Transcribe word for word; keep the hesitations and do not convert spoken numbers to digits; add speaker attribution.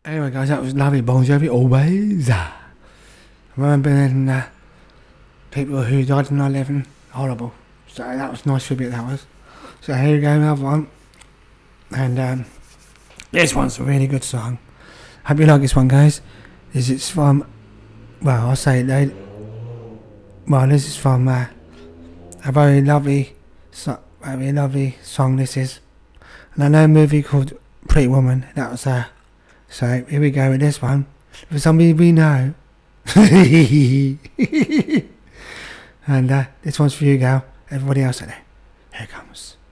Speaker 1: Anyway, guys, that was lovely. Bon Jovi always. I remember then uh, people who died in nine eleven. Horrible. So that was a nice tribute, that was. So here we go, another one. And um, this one's a really good song. Hope you like this one, guys. This is from, well, I'll say it later. Well, this is from uh, a very lovely, so, very lovely song. This is, and I know a movie called Pretty Woman. That was uh, so here we go with this one for somebody we know. And uh, this one's for you, girl. Everybody else out there. Here it comes.